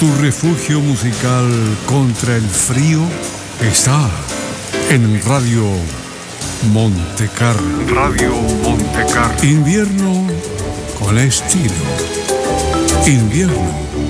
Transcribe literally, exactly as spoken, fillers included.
Tu refugio musical contra el frío está en Radio Montecarlo. Radio Montecarlo. Invierno con estilo. Invierno